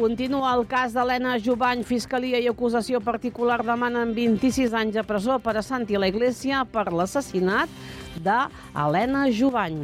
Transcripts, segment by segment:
Continua el cas d'Helena Jubany. Fiscalia i acusació particular demanen 26 anys de presó per a Santi la Iglesia per l'assassinat d'Helena Jubany.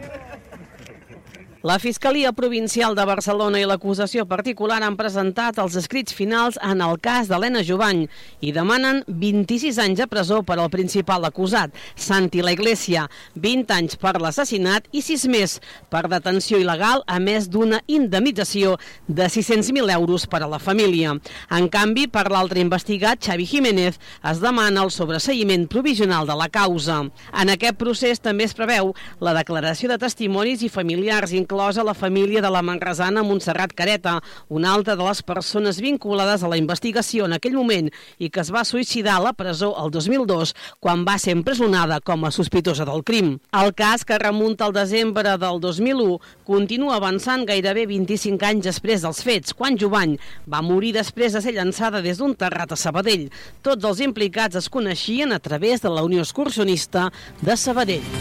La Fiscalia Provincial de Barcelona i l'acusació particular han presentat els escrits finals en el cas d'Helena Jubany i demanen 26 anys de presó per al principal acusat, Santi la Iglesia, 20 anys per l'assassinat i 6 més per detenció il·legal, a més d'una indemnització de 600.000 euros per a la família. En canvi, per l'altre investigat, Xavi Jiménez, es demana el sobreseïment provisional de la causa. En aquest procés també es preveu la declaració de testimonis i familiars, inclosa la família de la manresana Montserrat Careta, una altra de les persones vinculades a la investigació en aquell moment i que es va suïcidar a la presó el 2002 quan va ser empresonada com a sospitosa del crim. El cas, que remunta al desembre del 2001, continua avançant gairebé 25 anys després dels fets, quan Jubany va morir després de ser llançada des d'un terrat a Sabadell. Tots els implicats es coneixien a través de la Unió Excursionista de Sabadell.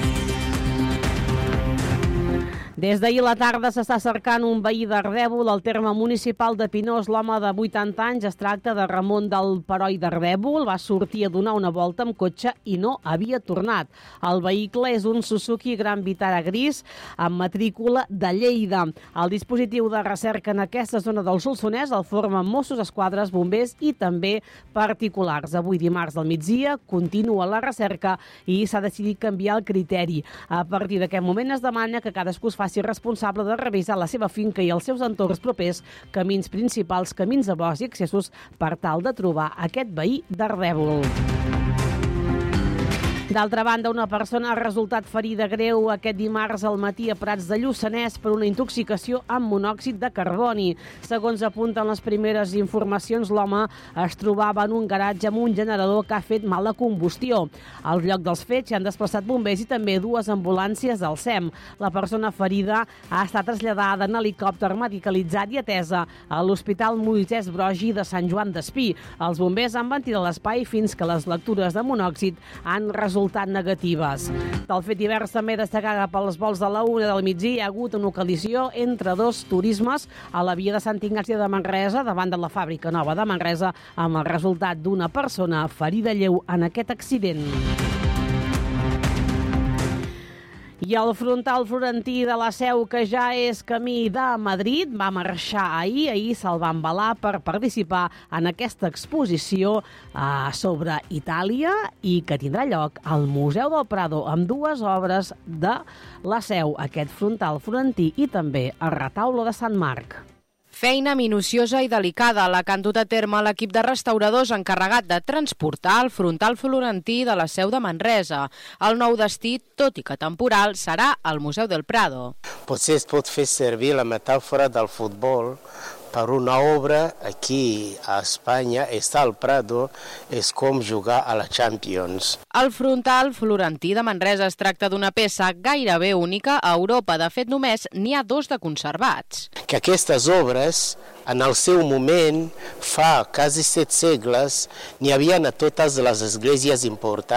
Des d'ahir a la tarda s'està cercant un veí d'Ardèvol al terme municipal de Pinós. L'home de 80 anys, es tracta de Ramon del Peroi d'Ardèvol, va sortir a donar una volta amb cotxe i no havia tornat. El vehicle és un Suzuki Gran Vitara gris amb matrícula de Lleida. El dispositiu de recerca en aquesta zona del Solsonès el formen Mossos d'Esquadra, bombers i també particulars. Avui, dimarts del migdia, continua la recerca i s'ha decidit canviar el criteri. A partir d'aquest moment es demana que cadascú es faci responsable de revisar la seva finca i els seus entorns propers, camins principals, camins de bosc i accessos, per tal de trobar aquest veí d'Ardèvol. D'altra banda, una persona ha resultat ferida greu aquest dimarts al matí a Prats de Lluçanès per una intoxicació amb monòxid de carboni. Segons apunten les primeres informacions, l'home es trobava en un garatge amb un generador que ha fet mala combustió. Al lloc dels fets s'hi han desplaçat bombers i també 2 ambulàncies del SEM. La persona ferida ha estat traslladada en helicòpter medicalitzat i atesa a l'Hospital Moisès Broggi de Sant Joan d'Espí. Els bombers han ventilat l'espai fins que les lectures de monòxid han resultat negatives. Del fet divers també destacada pels vols de la 1 del migdia, hi ha hagut una col·lisió entre 2 turismes a la via de Sant Ignasi de Manresa davant de la fàbrica nova de Manresa, amb el resultat d'una persona ferida lleu en aquest accident. I el frontal florentí de la Seu, que ja és camí de Madrid, va marxar ahir se'l va embalar per participar en aquesta exposició sobre Itàlia i que tindrà lloc al Museu del Prado amb 2 obres de la Seu, aquest frontal florentí i també el retaule de Sant Marc. Feina minuciosa i delicada la que han dut a terme l'equip de restauradors encarregat de transportar el frontal florentí de la Seu de Manresa. El nou destí, tot i que temporal, serà al Museu del Prado. Potser es pot fer servir la metàfora del futbol per una obra aquí a Espanya, està al Prado, és com jugar a la Champions. El frontal florentí de Manresa es tracta d'una peça gairebé única a Europa. De fet, només n'hi ha 2 de conservats. Que aquestes obres, en el seu moment, fa quasi 7 segles, n'hi havia a totes les esglésies importants.